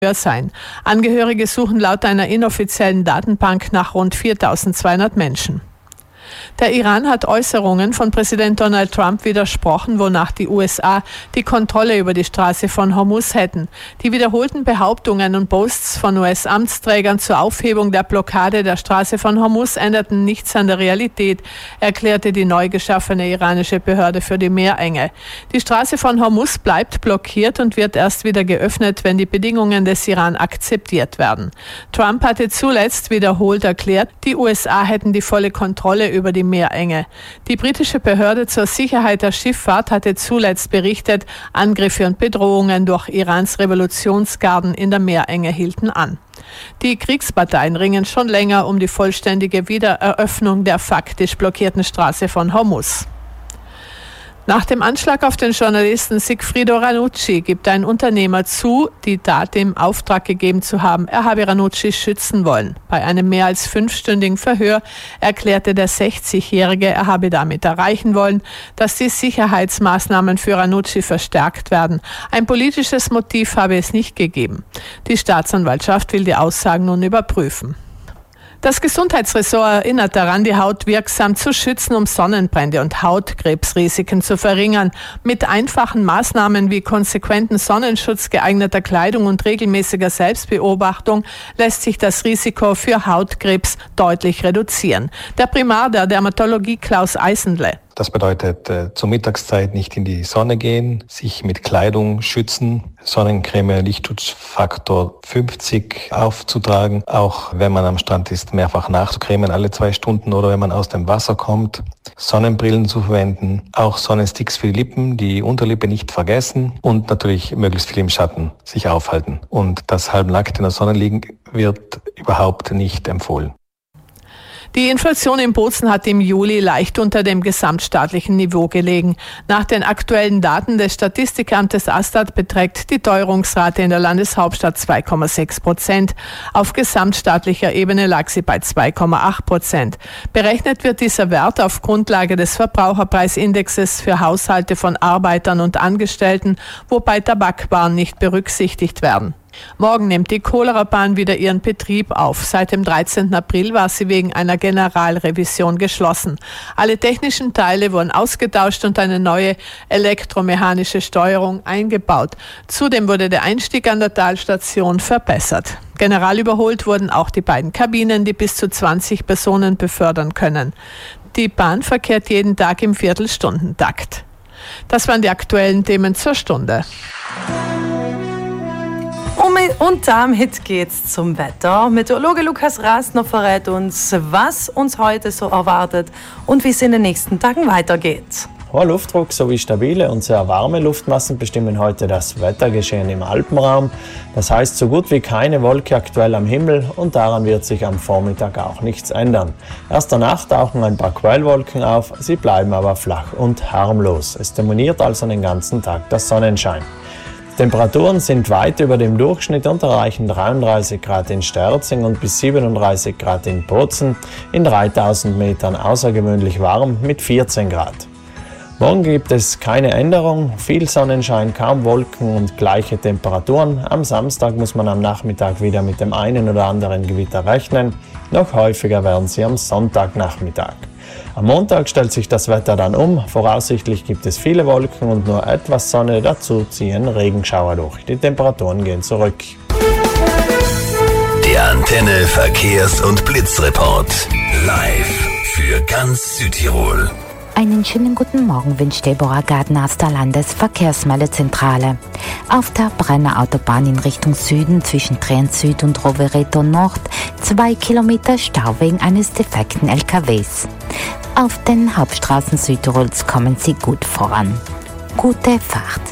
sein. Angehörige suchen laut einer inoffiziellen Datenbank nach rund 4.200 Menschen. Der Iran hat Äußerungen von Präsident Donald Trump widersprochen, wonach die USA die Kontrolle über die Straße von Hormuz hätten. Die wiederholten Behauptungen und Posts von US-Amtsträgern zur Aufhebung der Blockade der Straße von Hormuz änderten nichts an der Realität, erklärte die neu geschaffene iranische Behörde für die Meerenge. Die Straße von Hormuz bleibt blockiert und wird erst wieder geöffnet, wenn die Bedingungen des Iran akzeptiert werden. Trump hatte zuletzt wiederholt erklärt, die USA hätten die volle Kontrolle über die Meerenge. Die britische Behörde zur Sicherheit der Schifffahrt hatte zuletzt berichtet, Angriffe und Bedrohungen durch Irans Revolutionsgarden in der Meerenge hielten an. Die Kriegsparteien ringen schon länger um die vollständige Wiedereröffnung der faktisch blockierten Straße von Hormuz. Nach dem Anschlag auf den Journalisten Sigfrido Ranucci gibt ein Unternehmer zu, die Tat im Auftrag gegeben zu haben. Er habe Ranucci schützen wollen. Bei einem mehr als 5-stündigen Verhör erklärte der 60-Jährige, er habe damit erreichen wollen, dass die Sicherheitsmaßnahmen für Ranucci verstärkt werden. Ein politisches Motiv habe es nicht gegeben. Die Staatsanwaltschaft will die Aussagen nun überprüfen. Das Gesundheitsressort erinnert daran, die Haut wirksam zu schützen, um Sonnenbrände und Hautkrebsrisiken zu verringern. Mit einfachen Maßnahmen wie konsequenten Sonnenschutz, geeigneter Kleidung und regelmäßiger Selbstbeobachtung lässt sich das Risiko für Hautkrebs deutlich reduzieren. Der Primar der Dermatologie Klaus Eisenle. Das bedeutet, zur Mittagszeit nicht in die Sonne gehen, sich mit Kleidung schützen, Sonnencreme Lichtschutzfaktor 50 aufzutragen, auch wenn man am Strand ist, mehrfach nachzucremen alle 2 Stunden oder wenn man aus dem Wasser kommt, Sonnenbrillen zu verwenden, auch Sonnensticks für die Lippen, die Unterlippe nicht vergessen und natürlich möglichst viel im Schatten sich aufhalten. Und das halbnackt in der Sonne liegen wird überhaupt nicht empfohlen. Die Inflation in Bozen hat im Juli leicht unter dem gesamtstaatlichen Niveau gelegen. Nach den aktuellen Daten des Statistikamtes Astat beträgt die Teuerungsrate in der Landeshauptstadt 2,6%. Auf gesamtstaatlicher Ebene lag sie bei 2,8%. Berechnet wird dieser Wert auf Grundlage des Verbraucherpreisindexes für Haushalte von Arbeitern und Angestellten, wobei Tabakwaren nicht berücksichtigt werden. Morgen nimmt die Cholera-Bahn wieder ihren Betrieb auf. Seit dem 13. April war sie wegen einer Generalrevision geschlossen. Alle technischen Teile wurden ausgetauscht und eine neue elektromechanische Steuerung eingebaut. Zudem wurde der Einstieg an der Talstation verbessert. General überholt wurden auch die beiden Kabinen, die bis zu 20 Personen befördern können. Die Bahn verkehrt jeden Tag im Viertelstundentakt. Das waren die aktuellen Themen zur Stunde. Und damit geht's zum Wetter. Meteorologe Lukas Rastner verrät uns, was uns heute so erwartet und wie es in den nächsten Tagen weitergeht. Hoher Luftdruck sowie stabile und sehr warme Luftmassen bestimmen heute das Wettergeschehen im Alpenraum. Das heißt, so gut wie keine Wolke aktuell am Himmel und daran wird sich am Vormittag auch nichts ändern. Erst danach tauchen ein paar Quellwolken auf, sie bleiben aber flach und harmlos. Es dominiert also den ganzen Tag der Sonnenschein. Die Temperaturen sind weit über dem Durchschnitt und erreichen 33 Grad in Sterzing und bis 37 Grad in Bozen, in 3000 Metern außergewöhnlich warm mit 14 Grad. Morgen gibt es keine Änderung, viel Sonnenschein, kaum Wolken und gleiche Temperaturen. Am Samstag muss man am Nachmittag wieder mit dem einen oder anderen Gewitter rechnen, noch häufiger werden sie am Sonntagnachmittag. Am Montag stellt sich das Wetter dann um, voraussichtlich gibt es viele Wolken und nur etwas Sonne, dazu ziehen Regenschauer durch. Die Temperaturen gehen zurück. Der Antenne Verkehrs- und Blitzreport. Live für ganz Südtirol. Einen schönen guten Morgen wünscht Deborah Gardner aus der Landesverkehrsmeldezentrale. Auf der Brenner Autobahn in Richtung Süden zwischen Trient Süd und Rovereto Nord 2 Kilometer Stau wegen eines defekten LKWs. Auf den Hauptstraßen Südtirols kommen Sie gut voran. Gute Fahrt!